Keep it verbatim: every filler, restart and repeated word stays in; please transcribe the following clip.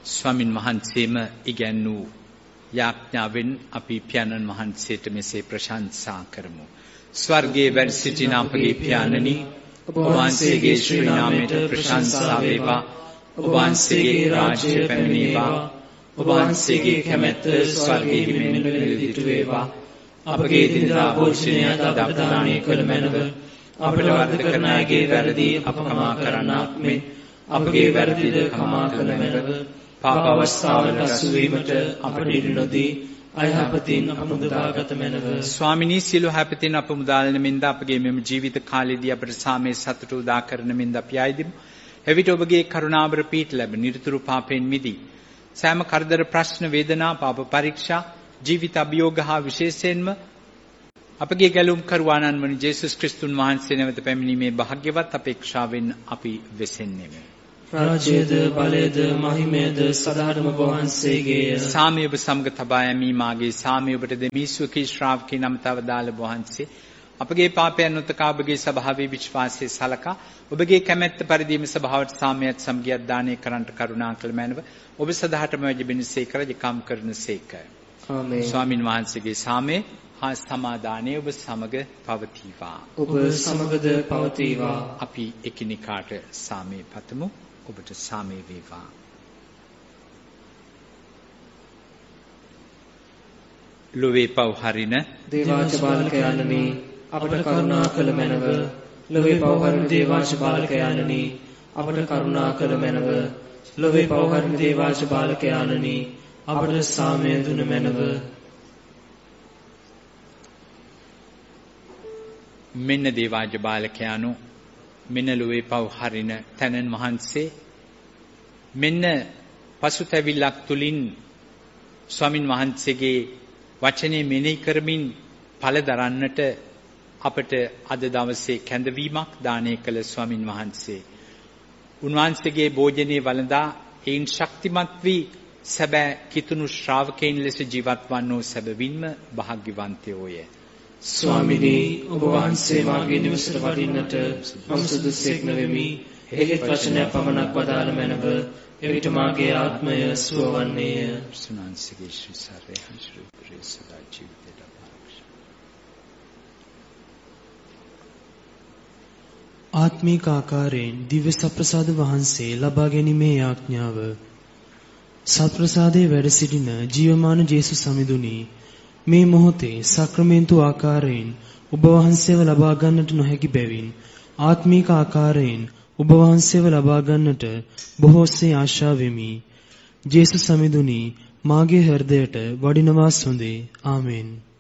ස්වාමින් වහන්සේම ඉගැන්වූ යාඥාවෙන් අපි පියාණන් වහන්සේට මෙසේ ප්‍රශංසා කරමු. ස්වර්ගයේ වැඩ සිටින අපගේ පියාණනි, ඔබ වහන්සේගේ ශ්‍රී නාමයට ප්‍රශංසා වේවා. ඔබ වහන්සේගේ රාජ්‍ය පැමිණේවා. ඔබ වහන්සේගේ කැමැත්ත ස්වර්ගයේ මෙන් නිරදිට වේවා. අපගේ දිනදා භෝජනය අද අපට දානය කළ මැනව. අපට වරද කරන අයගේ වැරදි අප කමා කරන්නාක් මෙන් අපගේ වැරදිද කමා කළ මැනව. පාප අවස්ථාවට අසු වීමට අපට ඉඩ නොදී අයහපතින් අප මුදාගත මැනව. ස්වාමිනී, සියලු හැපතින් අප මුදාලන මෙන්ද අපගේ මෙම ජීවිත කාලයේදී අපට සාමයේ සතුට උදා කරන මෙන්ද අපි ආයිදිමු. එවිට ඔබගේ කරුණාවර පීඨ ලැබ නිරතුරු පාපයෙන් මිදී සෑම කරදර ප්‍රශ්න වේදනා පාප පරීක්ෂා ජීවිත අභියෝග හා විශේෂයෙන්ම අපගේ ගැලුම් කරුවාණන් වන ජේසුස් ක්‍රිස්තුන් වහන්සේ නැවත පැමිණීමේ භාග්‍යවත් අපේක්ෂාවෙන් අපි වෙසෙන්නේමු. රාජ්‍යද බලයද මහිමයද සදාටම ඔබ වහන්සේගේය. සාමය ඔබ සමග තබා යමි. මාගේ සාමය ඔබට දෙමි. සුවකී ශ්‍රාවකී නමතව දාල වහන්සේ අපගේ පාපයන් උතකා ඔබගේ සභාවේ විශ්වාසයේ සලකා ඔබගේ කැමැත්ත පරිදිම සභාවට සාමයත් සමගියත් දානය කරන්නට කරුණා කළ මැනව. ඔබ සදාටම වැඩිබෙනසේක රජකම් කරනසේක. ආමේන්. ස්වාමින් වහන්සේගේ සාමය හා සමාදානය ඔබ සමග පවතිවා. ඔබ සමගද පවතිවා. අපි එකිනෙකාට සාමය පතමු. ඔබට සාමය වේවා. ලොවේ පව් හරින දේවාච බාලකයන්නි අපට කරුණා කළ මැනව. ලොවේ පව් හරින දේවාච බාලකයන්නි අපට කරුණා කළ මැනව. ලොවේ පව් හරින දේවාච බාලකයන්නි අපට සාමය දුන මැනව. මෙන්න දේවාජ බාලකයානු, මෙන්න ලොවේ පව් හරින තැනන් වහන්සේ, මෙන්න පසුතැවිල්ලක් තුලින් ස්වාමින් වහන්සේගේ වචනේ මෙනෙහි කරමින් ඵල දරන්නට අපට අද දවසේ කැඳවීමක් දානය කළ ස්වාමින් වහන්සේ, උන්වහන්සේගේ භෝජනේ වළඳා ඒන් ශක්තිමත් වී සැබෑ කිතුණු ශ්‍රාවකයන් ලෙස ජීවත් වන්නෝ සැබවින්ම භාග්‍යවන්තයෝය. ස්වාමිනී, ඔබ වහන්සේ මාගේ නිවසට වඩින්නට මම සුදුසෙක් නොවෙමි. එහෙත් වචනය පමණක් වදාළ මැනව. එවිට මාගේ ආත්මය සුවවන්නේය. සුනාන්සේගේ ශ්‍රී සාරේ හංසුරු ප්‍රේසදා ජීවිතයට පාරක්ෂ. ආත්මික ආකාරයෙන් දිව්‍ය සප්‍රසාද වහන්සේ ලබා ගැනීමේ යාඥාව. සත්ප්‍රසාදයේ වැඩ සිටින ජීවමාන ජේසුස් සමිඳුනි, මේ මොහොතේ සක්‍රමේන්තු ආකාරයෙන් ඔබ වහන්සේව ලබා ගන්නට නොහැකි බැවින් ආත්මීක ආකාරයෙන් ඔබ වහන්සේව ලබා ගන්නට බොහෝසේ ආශා වෙමි. ජේසුස් සමිඳුනි, මාගේ හෘදයට වඩිනවා සොඳේ. ආමෙන්.